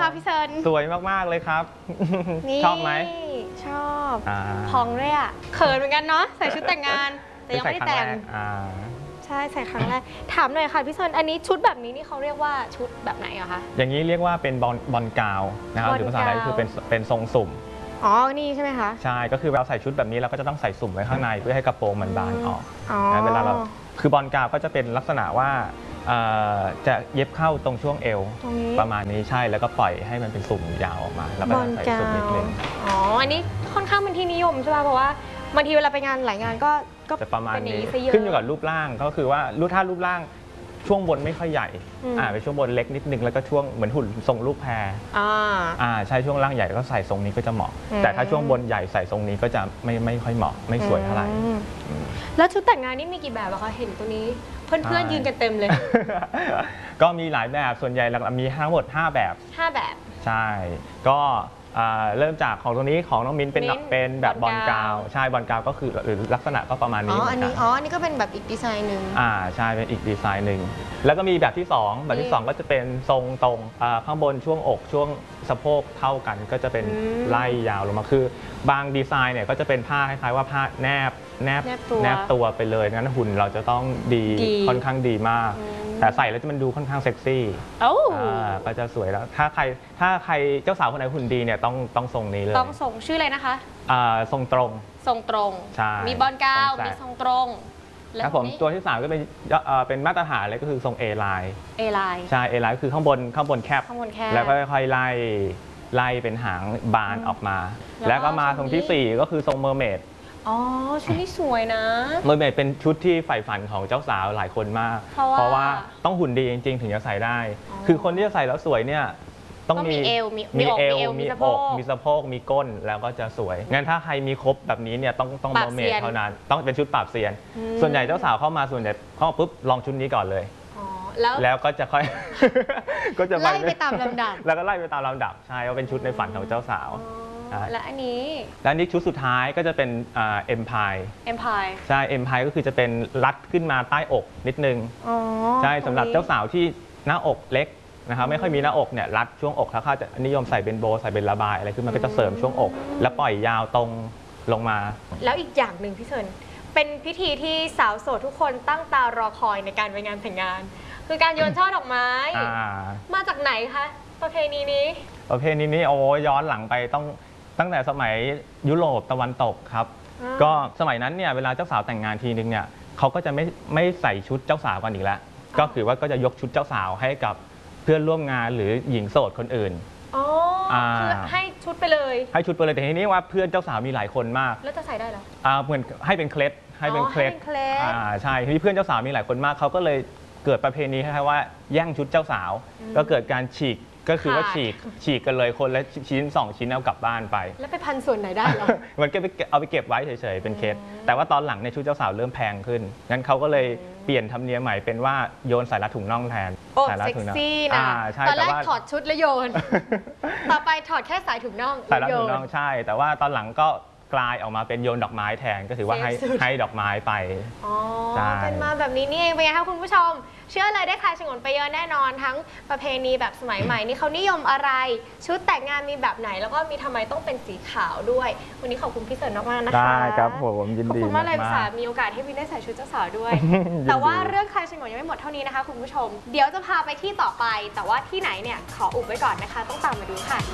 คะพี่เซินสวยมากๆเลยครับชอบไหมชอบพองด้วยอ่ะเขินเหมือนกันเนาะใส่ชุดแต่งงานแต่ยังไม่ได้แต่งใช่ใส่ครั้งแรกถามหน่อยค่ะพี่เซินอันนี้ชุดแบบนี้นี่เขาเรียกว่าชุดแบบไหนอะคะอย่างนี้เรียกว่าเป็นบอลกาวนะครับหรือภาษาไทยคือเป็นทรงสุ่มอ๋อนี่ใช่ไหมคะใช่ก็คือเราใส่ชุดแบบนี้เราก็จะต้องใส่สุ่มไว้ข้างในเพื่อให้กระโปรงมันบานออกเวลาเราคือบอลกาวก็จะเป็นลักษณะว่าจะเย็บเข้าตรงช่วงเอวประมาณนี้ใช่แล้วก็ปล่อยให้มันเป็นสุ่มยาวออกมาแล้วก็ใส่สุ่มนิดนึงอ๋ออันนี้ค่อนข้างเป็นที่นิยมใช่ไหมเพราะว่าบางทีเวลาไปงานหลายงานก็จะประมาณนี้ขึ้นอยู่กับรูปร่างก็คือว่าถ้ารูปร่างช่วงบนไม่ค่อยใหญ่เป็นช่วงบนเล็กนิดนึงแล้วก็ช่วงเหมือนหุ่นทรงรูปแพรใช่ช่วงล่างใหญ่ก็ใส่ทรงนี้ก็จะเหมาะแต่ถ้าช่วงบนใหญ่ใส่ทรงนี้ก็จะไม่ค่อยเหมาะไม่สวยเท่าไหร่แล้วชุดแต่งงานนี่มีกี่แบบอะคะเห็นตัวนี้เพื่อนๆยืนกันเต็มเลยก็มีหลายแบบส่วนใหญ่มีทั้งหมด5แบบใช่ก็เริ่มจากของตัวนี้ของน้องมิ้นเป็นแบบบอลกาวใช่บอลกาวก็คือหรือลักษณะก็ประมาณนี้อันนี้ก็เป็นแบบอีกดีไซน์หนึ่งใช่เป็นอีกดีไซน์หนึ่งแล้วก็มีแบบที่2แบบที่2ก็จะเป็นทรงตรงข้างบนช่วงอกช่วงสะโพกเท่ากันก็จะเป็นไล่ยาวลงมาคือบางดีไซน์เนี่ยก็จะเป็นผ้าคล้ายๆว่าผ้าแนบตัวไปเลยงั้นหุ่นเราจะต้องดีค่อนข้างดีมากแต่ใส่แล้วจะมันดูค่อนข้างเซ็กซี่ก็จะสวยแล้วถ้าใครเจ้าสาวคนไหนหุ่นดีเนี่ยต้องทรงนี้เลยต้องทรงชื่ออะไรนะคะทรงตรงใช่มีบอลกาวมีทรงตรงครับผมตัวที่3ก็เป็นมาตรฐานเลยก็คือทรง A line ใช่ A line ก็คือข้างบนแคบแล้วก็ค่อยๆไล่เป็นหางบานออกมาแล้วก็มาทรงที่4ก็คือทรงเมอร์เมดชุดนี้สวยนะเมอร์เมดเป็นชุดที่ใฝ่ฝันของเจ้าสาวหลายคนมากเพราะว่าต้องหุ่นดีจริงๆถึงจะใส่ได้คือคนที่จะใส่แล้วสวยเนี่ยต้องมีเอวมีอกมีสะโพกมีก้นแล้วก็จะสวยงั้นถ้าใครมีครบแบบนี้เนี่ยต้องเมอร์เมดเท่านั้นต้องเป็นชุดปราบเซียนส่วนใหญ่เจ้าสาวเข้ามาส่วนใหญ่เข้าปุ๊บลองชุดนี้ก่อนเลยแล้วก็จะค่อยก็จะไล่ไปตามลำดับแล้วก็ไล่ไปตามลำดับใช่ว่าเป็นชุดในฝันของเจ้าสาวและอันนี้ชุดสุดท้ายก็จะเป็นเอ็มพายใช่เอ็มพายก็คือจะเป็นรัดขึ้นมาใต้อกนิดนึงใช่สำหรับเจ้าสาวที่หน้าอกเล็กนะครับไม่ค่อยมีหน้าอกเนี่ยรัดช่วงอกแล้วเขาจะนิยมใส่เป็นโบใส่เป็นระบายอะไรขึ้นมันก็จะเสริมช่วงอกแล้วปล่อยยาวตรงลงมาแล้วอีกอย่างหนึ่งพี่เซินเป็นพิธีที่สาวโสดทุกคนตั้งตารอคอยในการไปงานแต่งงานคือการโยนช่อดอกไม้มาจากไหนคะประเพณีนี้ย้อนหลังไปตั้งแต่สมัยยุโรปตะวันตกครับก็สมัยนั้นเนี่ยเวลาเจ้าสาวแต่งงานทีนึงเนี่ยเขาก็จะไม่ใส่ชุดเจ้าสาวกันอีกแล้วก็คือว่าก็จะยกชุดเจ้าสาวให้กับเพื่อนร่วมงานหรือหญิงโสดคนอื่นคือให้ชุดไปเลยแต่ทีนี้ว่าเพื่อนเจ้าสาวมีหลายคนมากแล้วจะใส่ได้เหรอเหมือนให้เป็นเคล็ดใช่ทีนี้เพื่อนเจ้าสาวมีหลายคนมากเขาก็เลยเกิดประเพณีคล้ายๆว่าแย่งชุดเจ้าสาวก็เกิดการฉีกก็คือว่าฉีกกันเลยคนละชิ้น2ชิ้นเอากลับบ้านไปแล้วไปพันส่วนไหนได้หรอมันก็เอาไปเก็บไว้เฉยๆเป็นเคสแต่ว่าตอนหลังในชุดเจ้าสาวเริ่มแพงขึ้นงั้นเขาก็เลยเปลี่ยนธรรมเนียมใหม่เป็นว่าโยนใส่รัดถุงน่องแทนใส่รัดถุงน่องตอนแรกถอดชุดแล้วโยนต่อไปถอดแค่สายถุงน่องใส่รัดถุงน่องใช่แต่ว่าตอนหลังก็กลายออกมาเป็นโยนดอกไม้แทนก็ถือว่าให้ดอกไม้ไปเป็นมาแบบนี้นี่เองเป็นไงคะคุณผู้ชมเชื่อเลยได้คลายฉงนไปเยอะแน่นอนทั้งประเพณีแบบสมัยใหม่นี่เขานิยมอะไรชุดแต่งงานมีแบบไหนแล้วก็มีทำไมต้องเป็นสีขาวด้วยวันนี้ขอบคุณพี่เซินมากๆนะคะได้ครับผมยินดีขอบคุณมากเลยค่ะมีโอกาสให้วินได้ใส่ชุดเจ้าสาวด้วยแต่ว่าเรื่องคลายฉงนยังไม่หมดเท่านี้นะคะคุณผู้ชมเดี๋ยวจะพาไปที่ต่อไปแต่ว่าที่ไหนเนี่ยขออุบไว้ก่อนนะคะต้องตามมาดูค่ะ